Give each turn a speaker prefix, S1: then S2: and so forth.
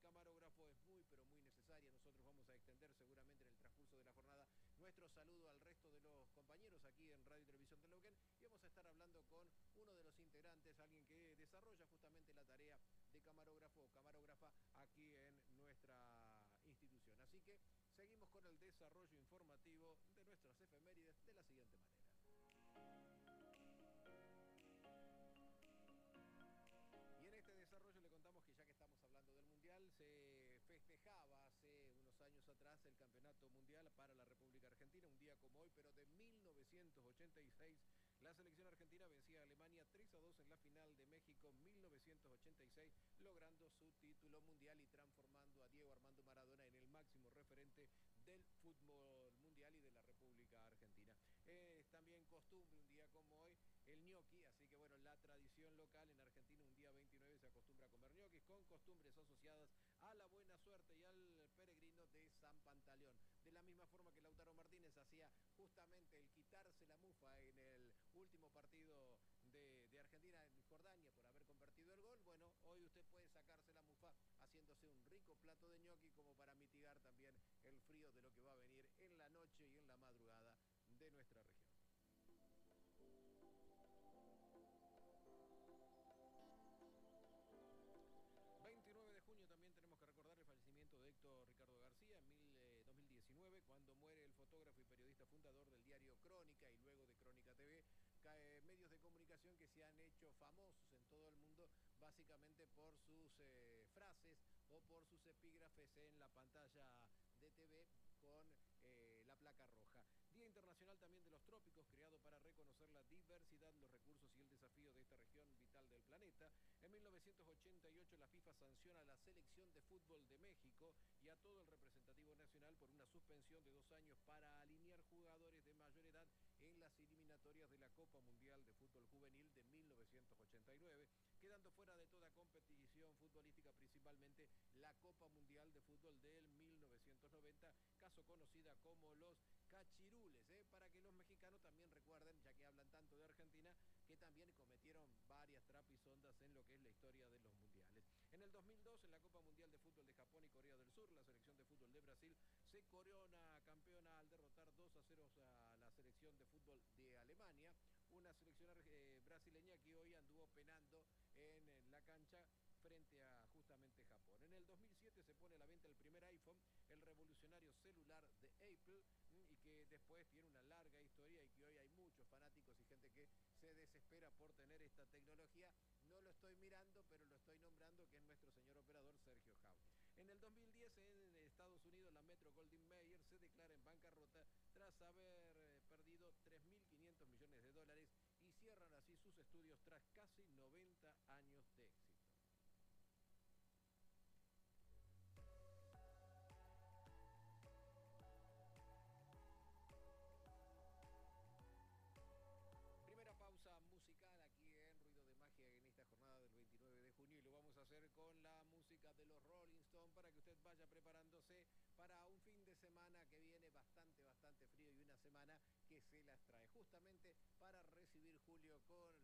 S1: camarógrafo es muy pero muy necesaria. Nosotros vamos a extender seguramente en el transcurso de la jornada nuestro saludo al resto de los compañeros aquí en Radio y Televisión de Neuquén y vamos a estar hablando con uno de los integrantes, alguien que desarrolla justamente la tarea de camarógrafo o camarógrafa aquí en nuestra institución. Así que seguimos con el desarrollo informativo de nuestras efemérides de la siguiente manera. Y en este desarrollo le contamos que ya que estamos hablando del Mundial, se festejaba hace unos años atrás el Campeonato Mundial para la República Argentina, un día como hoy, pero de 1986, la selección argentina vencía a Alemania 3-2 en la final de México 1986, logrando su título mundial y transformando a Diego Armando Maradona en el máximo referente del fútbol mundial y de la República Argentina. Es también costumbre un día como hoy el ñoqui, así que bueno, la tradición local en Argentina un día 29 se acostumbra a comer ñoquis con costumbres asociadas a la buena suerte y al peregrino de San Pantaleón. De la misma forma que Lautaro Martínez hacía justamente el quitarse la mufa en el último partido de Argentina en Jordania por haber convertido el gol, bueno, hoy usted puede sacarse la mufa haciéndose un rico plato de ñoqui como para mitigar también el frío de lo que va a venir en la noche y en la madrugada de nuestra región. 29 de junio también tenemos que recordar el fallecimiento de Héctor Ricardo García en 2019, cuando muere el fotógrafo y periodista fundador del diario Crónica y luego de Crónica TV, medios de comunicación que se han hecho famosos en todo el mundo básicamente por sus frases o por sus epígrafes en la pantalla de TV con la placa roja. Día Internacional también de los Trópicos, creado para reconocer la diversidad, los recursos y el desafío de esta región vital del planeta. En 1988 la FIFA sanciona a la selección de fútbol de México y a todo el representativo nacional por una suspensión de 2 años para alinear jugadores de mayor edad en las eliminatorias de la Copa Mundial de Fútbol Juvenil de 1989, quedando fuera de toda competición futbolística, principalmente la Copa Mundial de Fútbol del 1990, caso conocida como los cachirules, para que los mexicanos también recuerden, ya que hablan tanto de Argentina, que también cometieron varias trapisondas en lo que es la historia de los mundiales. En el 2002, en la Copa Mundial de Fútbol de Japón y Corea del Sur, la selección de fútbol de Brasil se corona campeona al derrotar 2-0 a la selección de fútbol de Alemania, una selección brasileña que hoy anduvo penando en la cancha frente a justamente Japón. En el 2007 se pone a la venta el primer iPhone, el revolucionario celular de Apple, y que después tiene una larga historia y que hoy hay muchos fanáticos y gente que se desespera por tener esta tecnología. No lo estoy mirando, pero lo estoy nombrando, que es nuestro señor operador Sergio Jau. En el 2010 en Estados Unidos la Metro Goldwyn Mayer se declara en bancarrota tras haber perdido 3.500 millones de dólares y cierran así sus estudios tras casi 90 años de éxito. Primera pausa musical aquí en Ruido de Magia en esta jornada del 29 de junio y lo vamos a hacer con la música de los Rolling Stones para que usted vaya preparándose para un fin de semana que viene bastante frío y una semana que se las trae justamente para recibir julio con